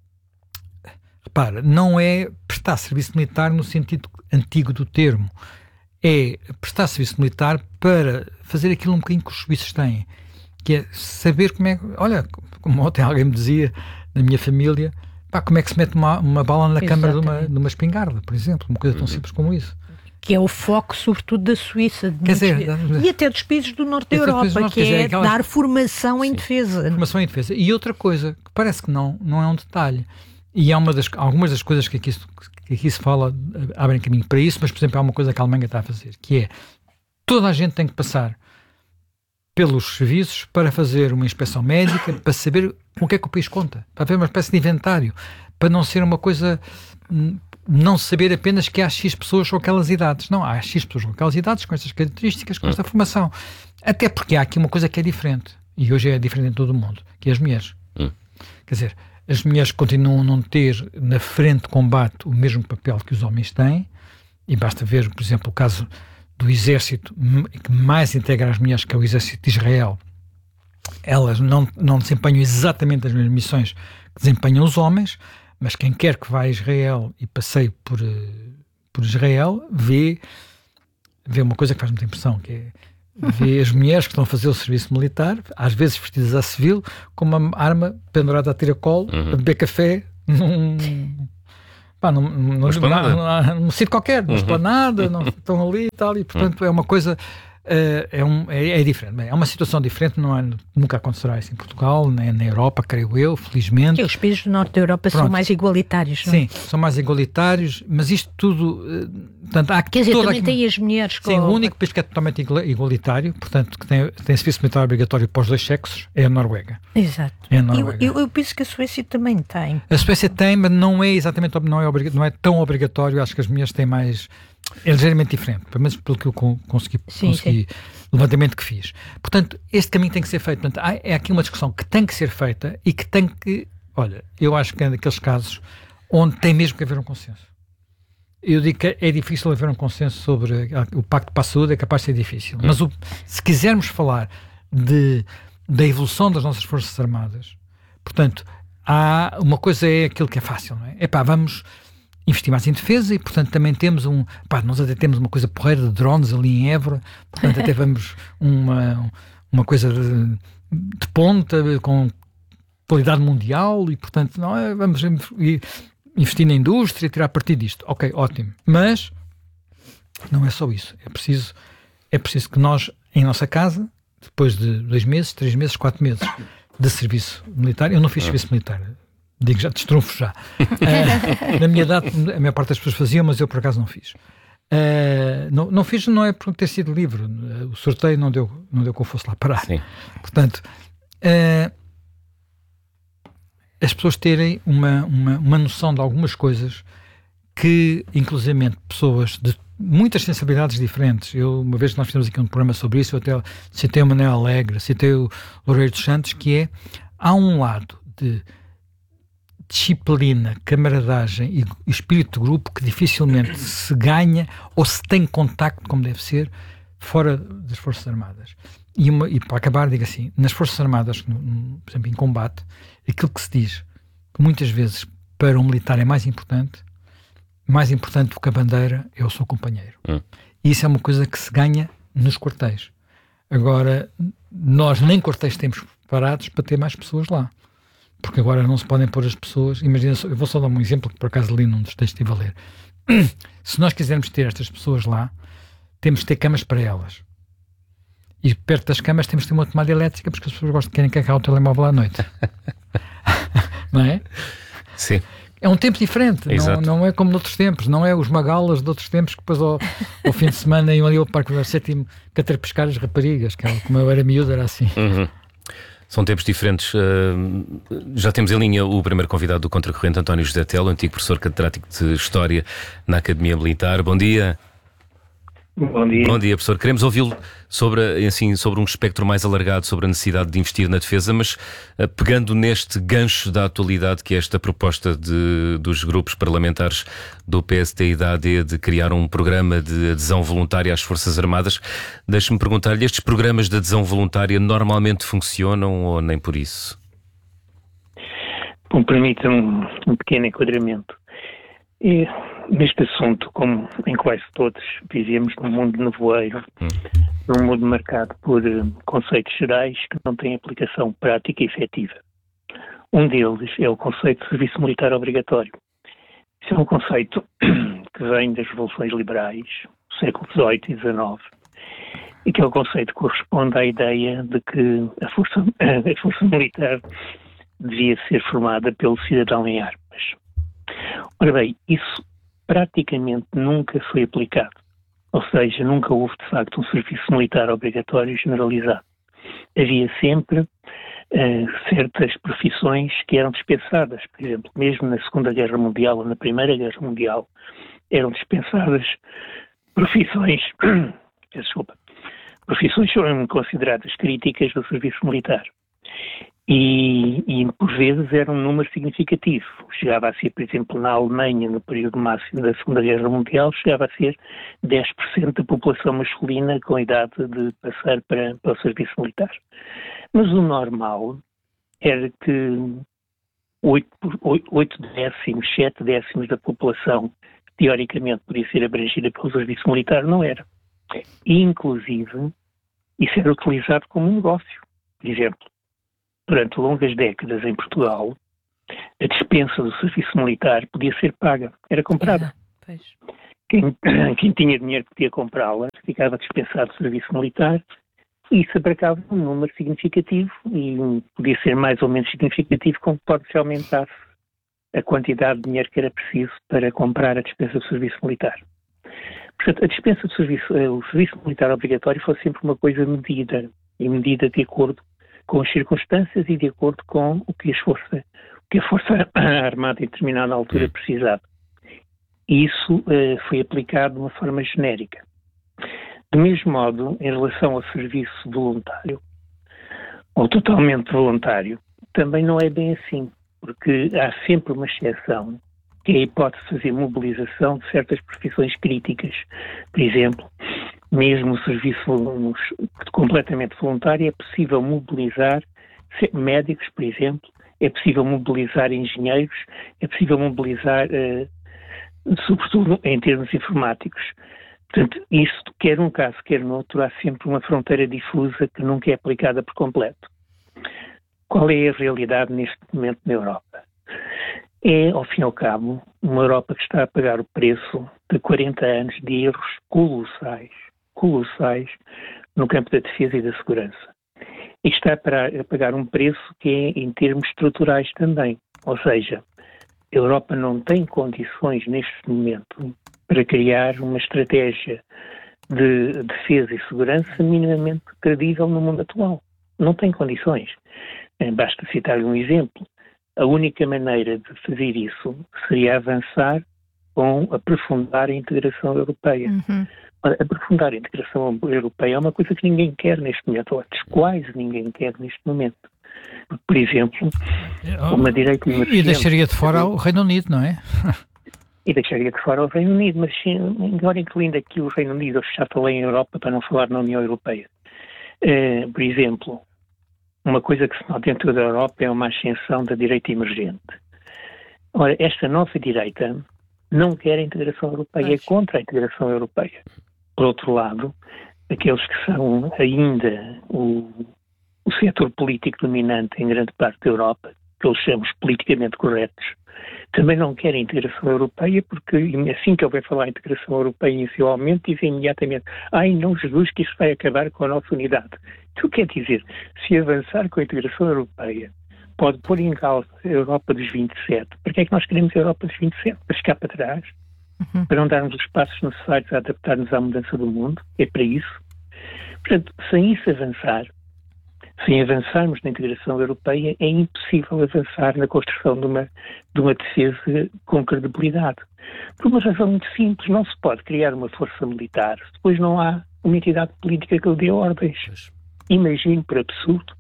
repara, não é prestar serviço militar no sentido antigo do termo, é prestar serviço militar para fazer aquilo um bocadinho que os suíços têm, que é saber como é, olha, como ontem alguém me dizia na minha família, como é que se mete uma bala na câmara de uma espingarda, por exemplo, uma coisa tão simples como isso. Que é o foco, sobretudo, da Suíça. E até dos países do norte da Europa, que é dar formação em defesa. Formação em defesa. E outra coisa, que parece que não é um detalhe, e é algumas das coisas que aqui se fala abrem caminho para isso, mas, por exemplo, há uma coisa que a Alemanha está a fazer, que é, toda a gente tem que passar pelos serviços para fazer uma inspeção médica, para saber com o que é que o país conta, para haver uma espécie de inventário, para não ser uma coisa... não saber apenas que há X pessoas com aquelas idades. Não, há X pessoas com aquelas idades, com estas características, com esta formação. Até porque há aqui uma coisa que é diferente, e hoje é diferente em todo o mundo, que é as mulheres. Quer dizer, as mulheres continuam a não ter na frente de combate o mesmo papel que os homens têm, e basta ver, por exemplo, o caso do exército que mais integra as mulheres, que é o exército de Israel, elas não desempenham exatamente as mesmas missões que desempenham os homens, mas quem quer que vá a Israel e passeie por Israel vê uma coisa que faz muita impressão, que é vê as mulheres que estão a fazer o serviço militar, às vezes vestidas a civil, com uma arma pendurada a tiracolo, a beber café num sítio qualquer, numa esplanada, não estão ali e tal, e portanto é uma coisa, é diferente. É uma situação diferente, nunca acontecerá isso em Portugal, nem na Europa, creio eu, felizmente. E os países do norte da Europa são mais igualitários, não é? Sim, são mais igualitários, mas isto tudo... Portanto, há quer dizer, também tem as mulheres... Sim, o único país que é totalmente igualitário, portanto, que tem serviço militar obrigatório para os dois sexos, é a Noruega. Exato. É a Noruega. Eu penso que a Suécia também tem. A Suécia tem, mas não é exatamente, não é tão obrigatório. Acho que as mulheres têm mais... É ligeiramente diferente, pelo menos pelo que eu consegui levantamento que fiz. Portanto, este caminho tem que ser feito. Portanto, é aqui uma discussão que tem que ser feita e que tem que... Olha, eu acho que é daqueles casos onde tem mesmo que haver um consenso. Eu digo que é difícil haver um consenso sobre o Pacto para a Saúde, é capaz de ser difícil. Mas se quisermos falar da evolução das nossas Forças Armadas, portanto, há uma coisa é aquilo que é fácil, não é? Vamos investir mais em defesa e, portanto, também temos nós até temos uma coisa porreira de drones ali em Évora, portanto, até vamos uma coisa de ponta, com qualidade mundial e, portanto, vamos investir na indústria, tirar partido disto. Ok, ótimo. Mas não é só isso. É preciso que nós, em nossa casa, depois de 2 meses, 3 meses, 4 meses de serviço militar, eu não fiz serviço militar, digo já, destrunfo já. Na minha idade, a maior parte das pessoas faziam, mas eu por acaso não fiz. Não fiz, não é por ter sido livre. O sorteio não deu que eu fosse lá parar. Sim. Portanto, as pessoas terem uma noção de algumas coisas que, inclusivamente, pessoas de muitas sensibilidades diferentes. Uma vez que nós fizemos aqui um programa sobre isso, eu até citei o Manuel Alegre, citei o Loureiro dos Santos, que há um lado de disciplina, camaradagem e espírito de grupo que dificilmente se ganha ou se tem contacto, como deve ser, fora das Forças Armadas. E para acabar, digo assim, nas Forças Armadas, por exemplo, em combate, aquilo que se diz, que muitas vezes para um militar é mais importante do que a bandeira é o seu companheiro. E isso é uma coisa que se ganha nos quartéis. Agora, nós nem quartéis temos preparados para ter mais pessoas lá. Porque agora não se podem pôr as pessoas... Imagina, eu vou só dar um exemplo que por acaso li num dos textos que estive a ler. Se nós quisermos ter estas pessoas lá, temos de ter camas para elas. E perto das camas temos de ter uma tomada elétrica, porque as pessoas querem carregar o telemóvel à noite. Não é? Sim. É um tempo diferente, não é como noutros tempos, não é os magalas de outros tempos que depois ao fim de semana iam ali ao Parque do Sétimo pescar as raparigas, que como eu era miúdo era assim. São tempos diferentes. Já temos em linha o primeiro convidado do Contracorrente, António José Telo, antigo professor catedrático de História na Academia Militar. Bom dia. Bom dia. Bom dia, professor. Queremos ouvi-lo sobre um espectro mais alargado sobre a necessidade de investir na defesa, mas pegando neste gancho da atualidade, que é esta proposta dos grupos parlamentares do PSD e da AD de criar um programa de adesão voluntária às Forças Armadas, deixe-me perguntar-lhe, estes programas de adesão voluntária normalmente funcionam ou nem por isso? Bom, permita-me um pequeno enquadramento. Neste assunto, como em quase todos, vivemos num mundo nevoeiro, num mundo marcado por conceitos gerais que não têm aplicação prática e efetiva. Um deles é o conceito de serviço militar obrigatório. Isso é um conceito que vem das revoluções liberais, do século XVIII e XIX, e que é o conceito que corresponde à ideia de que a força militar devia ser formada pelo cidadão em armas. Ora bem, isso praticamente nunca foi aplicado. Ou seja, nunca houve de facto um serviço militar obrigatório generalizado. Havia sempre certas profissões que eram dispensadas. Por exemplo, mesmo na Segunda Guerra Mundial ou na Primeira Guerra Mundial, eram dispensadas profissões consideradas críticas do serviço militar. E por vezes era um número significativo. Chegava a ser, por exemplo, na Alemanha, no período máximo da Segunda Guerra Mundial, chegava a ser 10% da população masculina com a idade de passar para o serviço militar. Mas o normal era que 8 décimos, 7 décimos da população, teoricamente, podia ser abrangida pelo serviço militar, não era. E, inclusive, isso era utilizado como um negócio. Por exemplo, durante longas décadas em Portugal, a dispensa do serviço militar podia ser paga, era comprada. Quem tinha dinheiro podia comprá-la, ficava dispensado do serviço militar, e isso abarcava um número significativo, e podia ser mais ou menos significativo, conforme se aumentasse a quantidade de dinheiro que era preciso para comprar a dispensa do serviço militar. Portanto, a dispensa do o serviço militar obrigatório foi sempre uma coisa medida, e medida de acordo com as circunstâncias e de acordo com o que a Força Armada em determinada altura precisava. E isso foi aplicado de uma forma genérica. Do mesmo modo, em relação ao serviço voluntário, ou totalmente voluntário, também não é bem assim, porque há sempre uma exceção, que é a hipótese de fazer mobilização de certas profissões críticas. Por exemplo, mesmo o serviço completamente voluntário, é possível mobilizar médicos, por exemplo, é possível mobilizar engenheiros, é possível mobilizar, sobretudo em termos informáticos. Portanto, isso, quer num caso, quer no outro, há sempre uma fronteira difusa que nunca é aplicada por completo. Qual é a realidade neste momento na Europa? É, ao fim e ao cabo, uma Europa que está a pagar o preço de 40 anos de erros colossais no campo da defesa e da segurança. E está a pagar um preço que é em termos estruturais também. Ou seja, a Europa não tem condições neste momento para criar uma estratégia de defesa e segurança minimamente credível no mundo atual. Não tem condições. Basta citar um exemplo. A única maneira de fazer isso seria avançar com aprofundar a integração europeia. Aprofundar a integração europeia é uma coisa que ninguém quer neste momento, ou quase ninguém quer neste momento. Por exemplo, uma direita emergente... E deixaria de fora o Reino Unido, não é? E deixaria de fora o Reino Unido, mas agora incluindo aqui o Reino Unido, eu já falei em Europa para não falar na União Europeia. Por exemplo, uma coisa que se nota dentro da Europa é uma ascensão da direita emergente. Ora, esta nova direita não quer a integração europeia, é contra a integração europeia. Por outro lado, aqueles que são ainda o setor político dominante em grande parte da Europa, que eles chamam politicamente corretos, também não querem a integração europeia, porque assim que houver falar em integração europeia inicialmente, dizem imediatamente: ai não, Jesus, que isso vai acabar com a nossa unidade. Isso quer dizer, se avançar com a integração europeia pode pôr em causa a Europa dos 27, para que é que nós queremos a Europa dos 27? Para ficar para trás? Para não darmos os passos necessários a adaptar-nos à mudança do mundo? É para isso? Portanto, sem isso avançar, sem avançarmos na integração europeia, é impossível avançar na construção de uma defesa com credibilidade. Por uma razão muito simples, não se pode criar uma força militar se depois não há uma entidade política que lhe dê ordens. Imagine por absurdo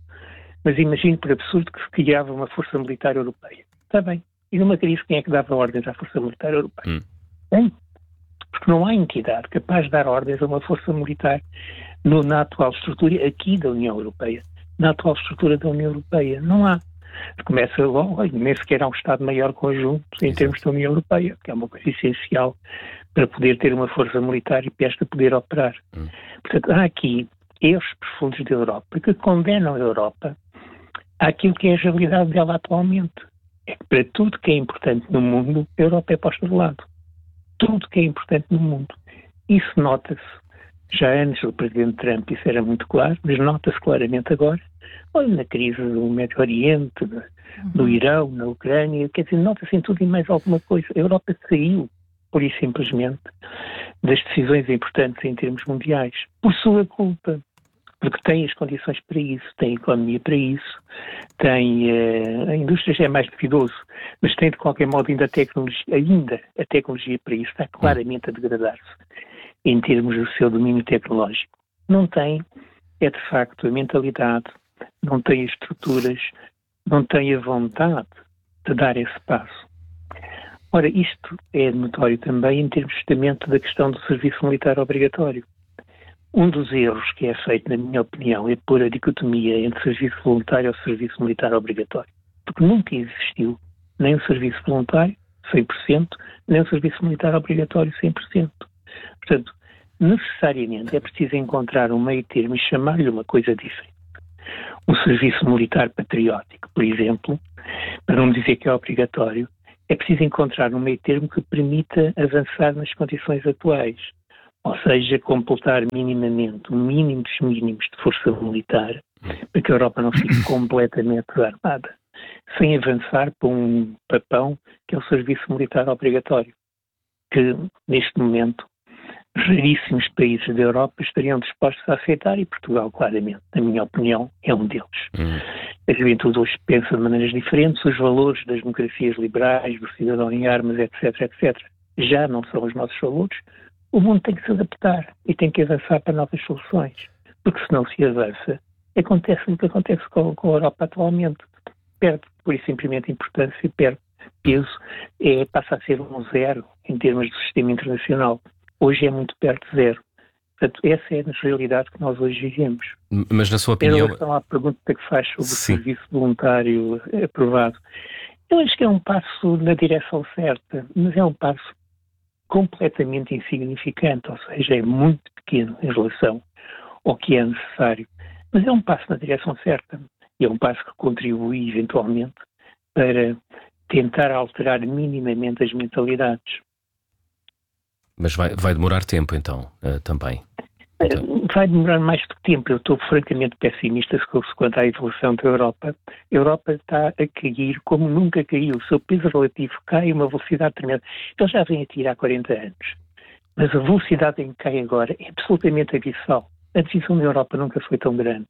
que se criava uma força militar europeia. Está bem. E numa crise, quem é que dava ordens à força militar europeia? Bem, porque não há entidade capaz de dar ordens a uma força militar na atual estrutura aqui da União Europeia. Na atual estrutura da União Europeia. Não há. Começa logo, nem sequer há um Estado-Maior conjunto em termos da União Europeia, que é uma coisa essencial para poder ter uma força militar e para esta poder operar. Portanto, há aqui erros profundos da Europa que condenam a Europa àquilo que é a realidade dela atualmente. É que para tudo que é importante no mundo, a Europa é posta de lado. Tudo que é importante no mundo. Isso nota-se. Já antes do Presidente Trump isso era muito claro, mas nota-se claramente agora. Olha, na crise do Médio Oriente, do Irão, na Ucrânia, quer dizer, nota-se em tudo e mais alguma coisa. A Europa saiu, por isso simplesmente, das decisões importantes em termos mundiais, por sua culpa. Porque tem as condições para isso, tem a economia para isso, tem a indústria já é mais duvidoso, mas tem de qualquer modo ainda a tecnologia para isso, está claramente a degradar-se em termos do seu domínio tecnológico. Não tem, é de facto a mentalidade, não tem as estruturas, não tem a vontade de dar esse passo. Ora, isto é notório também em termos justamente da questão do serviço militar obrigatório. Um dos erros que é feito, na minha opinião, é pôr a dicotomia entre serviço voluntário ou serviço militar obrigatório. Porque nunca existiu nem o serviço voluntário, 100%, nem o serviço militar obrigatório, 100%. Portanto, necessariamente é preciso encontrar um meio termo e chamar-lhe uma coisa diferente. Um serviço militar patriótico, por exemplo, para não dizer que é obrigatório, é preciso encontrar um meio termo que permita avançar nas condições atuais. Ou seja, completar minimamente o mínimo dos mínimos de força militar para que a Europa não fique completamente desarmada, sem avançar para um papão que é o serviço militar obrigatório, que neste momento raríssimos países da Europa estariam dispostos a aceitar e Portugal, claramente, na minha opinião, é um deles. A juventude hoje pensa de maneiras diferentes, os valores das democracias liberais, do cidadão em armas, etc., etc., já não são os nossos valores. O mundo tem que se adaptar e tem que avançar para novas soluções, porque se não se avança, acontece o que acontece com a Europa atualmente. Perde, por isso, simplesmente importância, perde peso, passa a ser um zero em termos do sistema internacional. Hoje é muito perto de zero. Portanto, essa é a realidade que nós hoje vivemos. Mas na sua opinião... Em relação à pergunta que faz sobre o serviço voluntário aprovado, eu acho que é um passo na direção certa, mas é um passo completamente insignificante, ou seja, é muito pequeno em relação ao que é necessário. Mas é um passo na direção certa. E é um passo que contribui, eventualmente, para tentar alterar minimamente as mentalidades. Mas vai demorar tempo, então, também? Vai demorar mais do tempo. Eu estou francamente pessimista quanto à evolução da Europa. A Europa está a cair como nunca caiu. O seu peso relativo cai a uma velocidade tremenda. Ele já vem a tirar há 40 anos. Mas a velocidade em que cai agora é absolutamente abissal. A divisão da Europa nunca foi tão grande.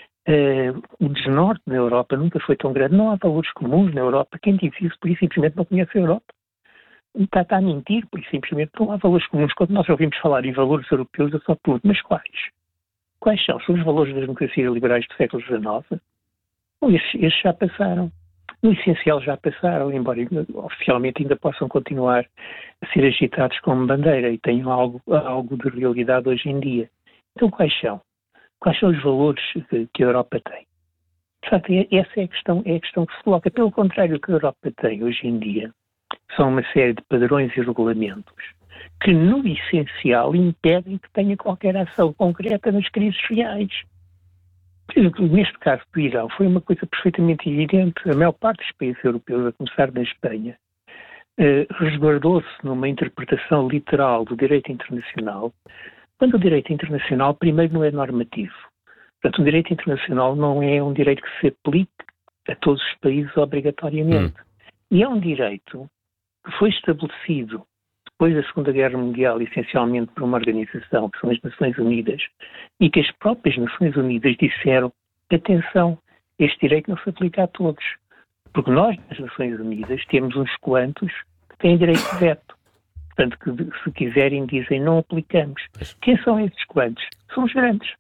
O desnorte na Europa nunca foi tão grande. Não há valores comuns na Europa. Quem diz isso, por isso, simplesmente não conhece a Europa. Está a mentir, por isso, simplesmente não há valores comuns. Quando nós ouvimos falar em valores europeus, eu só pergunto, mas quais? Quais são? São os valores das democracias liberais do século XIX? Bom, esses já passaram. No essencial já passaram, embora oficialmente ainda possam continuar a ser agitados como bandeira e tenham algo de realidade hoje em dia. Então quais são? Quais são os valores que a Europa tem? De facto, essa é a questão que se coloca. Pelo contrário, o que a Europa tem hoje em dia são uma série de padrões e regulamentos que, no essencial, impedem que tenha qualquer ação concreta nas crises reais. Por exemplo, neste caso do Irão, foi uma coisa perfeitamente evidente. A maior parte dos países europeus, a começar na Espanha, resguardou-se numa interpretação literal do direito internacional, quando o direito internacional, primeiro, não é normativo. Portanto, o direito internacional não é um direito que se aplique a todos os países obrigatoriamente. E é um direito que foi estabelecido depois da Segunda Guerra Mundial, essencialmente por uma organização, que são as Nações Unidas, e que as próprias Nações Unidas disseram, atenção, este direito não se aplica a todos. Porque nós, nas Nações Unidas, temos uns quantos que têm direito de veto. Portanto, que se quiserem dizem, não aplicamos. Quem são esses quantos? São os grandes.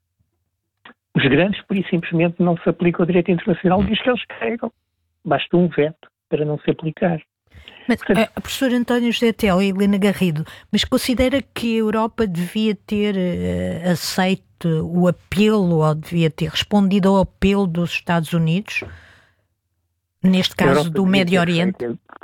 Os grandes, por isso, simplesmente não se aplicam ao direito internacional, diz que eles carregam. Basta um veto para não se aplicar. Mas, professor António José Tello e Helena Garrido, mas considera que a Europa devia ter aceito o apelo, ou devia ter respondido ao apelo dos Estados Unidos, neste caso do Médio Oriente?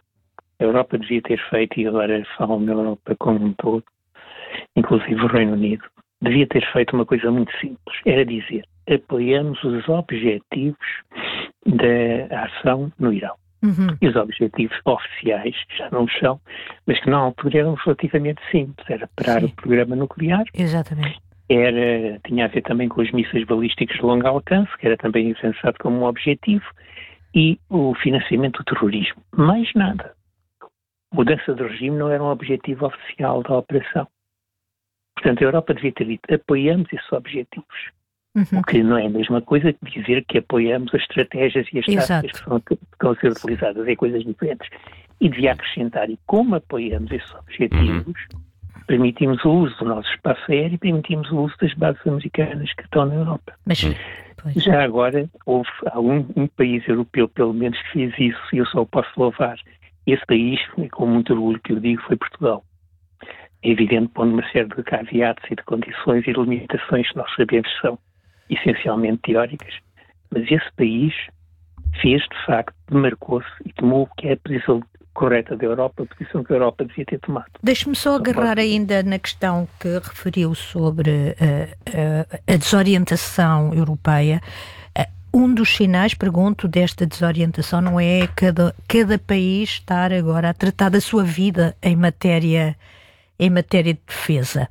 A Europa devia ter feito, e agora falo na Europa como um todo, inclusive o Reino Unido, devia ter feito uma coisa muito simples, era dizer, apoiamos os objetivos da ação no Irão. E os objetivos oficiais já não são, mas que na altura eram relativamente simples. Era parar o programa nuclear. Exatamente. Tinha a ver também com os mísseis balísticos de longo alcance, que era também pensado como um objetivo, e o financiamento do terrorismo. Mais nada. Mudança de regime não era um objetivo oficial da operação. Portanto, a Europa devia ter dito, apoiamos esses objetivos. O que não é a mesma coisa que dizer que apoiamos as estratégias e as táticas que estão a ser utilizadas, é coisas diferentes. E devia acrescentar, e como apoiamos esses objetivos, permitimos o uso do nosso espaço aéreo e permitimos o uso das bases americanas que estão na Europa. Mas Pois. Já agora, houve um país europeu, pelo menos, que fez isso, e eu só o posso louvar. Esse país, com muito orgulho que eu digo, foi Portugal. É evidente, pondo uma série de caveatos e de condições e de limitações que nós sabemos que são essencialmente teóricas, mas esse país fez, de facto, demarcou-se e tomou o que é a posição correta da Europa, a posição que a Europa devia ter tomado. Deixe-me só agarrar ainda na questão que referiu sobre a desorientação europeia. Um dos sinais, pergunto, desta desorientação não é cada país estar agora a tratar da sua vida em matéria de defesa?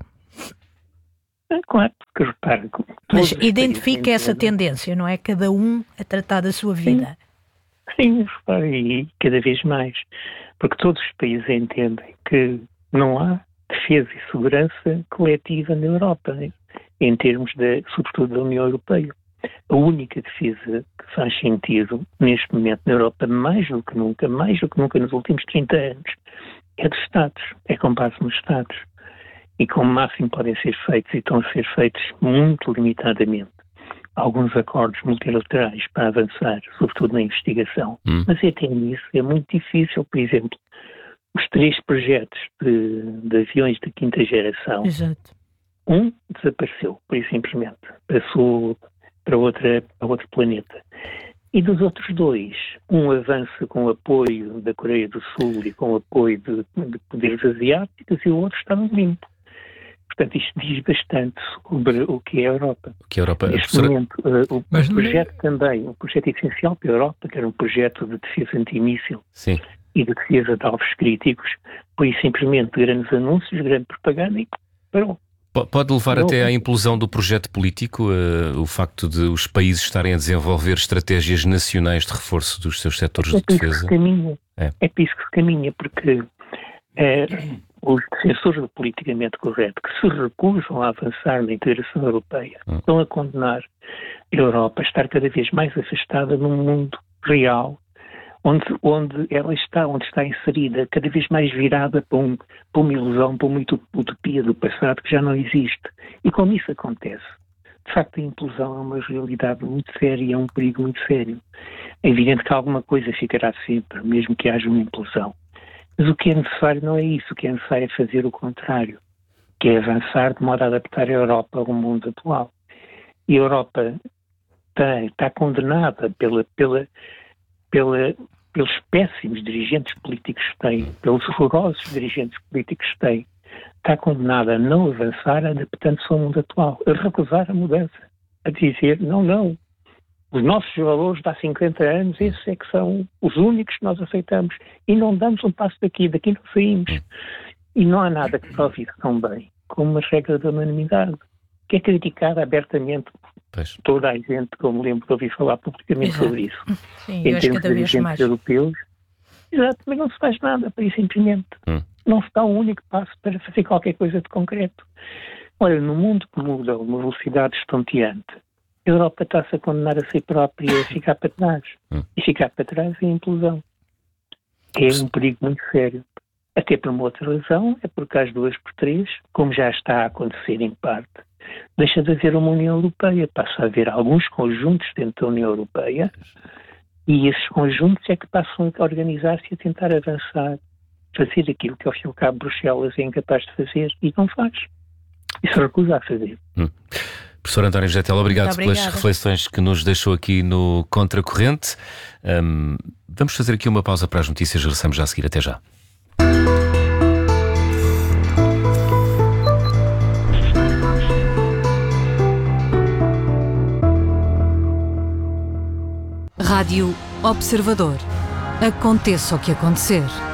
Claro, porque repare... Mas identifica essa tendência, não é? Cada um a tratar da sua vida. Sim, repare, e cada vez mais. Porque todos os países entendem que não há defesa e segurança coletiva na Europa, né? Em termos, sobretudo, da União Europeia. A única defesa que faz sentido, neste momento, na Europa, mais do que nunca nos últimos 30 anos, é dos Estados, é com base nos Estados. E como máximo podem ser feitos, e estão a ser feitos muito limitadamente, alguns acordos multilaterais para avançar, sobretudo na investigação. Mas até nisso é muito difícil. Por exemplo, os 3 projetos de aviões de 5ª geração, Exato. Um desapareceu, por isso simplesmente, passou para outro planeta. E dos outros 2, um avança com o apoio da Coreia do Sul e com o apoio de poderes asiáticos, e o outro está no limbo. Portanto, isto diz bastante sobre o que é a Europa. O que é a Europa? Neste momento, o projeto também, um projeto essencial para a Europa, que era um projeto de defesa antimíssil e de defesa de alvos críticos, foi simplesmente grandes anúncios, grande propaganda e parou. Pode levar até à implosão do projeto político, o facto de os países estarem a desenvolver estratégias nacionais de reforço dos seus setores de defesa? É para isso que se caminha, porque os defensores do politicamente correto, que se recusam a avançar na integração europeia, estão a condenar a Europa a estar cada vez mais afastada num mundo real, onde ela está, onde está inserida, cada vez mais virada para uma ilusão, para uma utopia do passado que já não existe. E como isso acontece, de facto a implosão é uma realidade muito séria, é um perigo muito sério. É evidente que alguma coisa ficará sempre, mesmo que haja uma implosão. Mas o que é necessário não é isso, o que é necessário é fazer o contrário, que é avançar de modo a adaptar a Europa ao mundo atual. E a Europa está condenada pelos péssimos dirigentes políticos que tem, pelos horrorosos dirigentes políticos que tem, está condenada a não avançar adaptando-se ao mundo atual, a recusar a mudança, a dizer não. Os nossos valores de há 50 anos, esses é que são os únicos que nós aceitamos. E não damos um passo daqui não saímos. E não há nada que prove isso tão bem como uma regra da unanimidade, que é criticada abertamente por toda a gente, como lembro de ouvir falar publicamente sobre isso. Sim, em termos de dirigentes europeus. Exato, mas não se faz nada para isso simplesmente. Não se dá um único passo para fazer qualquer coisa de concreto. Olha, no mundo que muda a uma velocidade estonteante, a Europa está-se a condenar a si própria a ficar para trás. E ficar para trás é a implosão. É um perigo muito sério. Até por uma outra razão, é porque às 2 por 3, como já está a acontecer em parte, deixa de haver uma União Europeia. Passa a haver alguns conjuntos dentro da União Europeia e esses conjuntos é que passam a organizar-se e a tentar avançar, fazer aquilo que ao fim e ao cabo Bruxelas é incapaz de fazer e não faz. E se recusa a fazer. Professor António José Telo, obrigado pelas reflexões que nos deixou aqui no Contracorrente. Vamos fazer aqui uma pausa para as notícias, regressamos já a seguir. Até já. Rádio Observador. Aconteça o que acontecer.